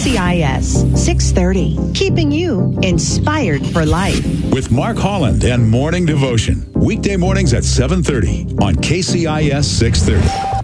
KCIS 630, keeping you inspired for life. With Mark Holland and Morning Devotion. Weekday mornings at 7:30 on KCIS 630.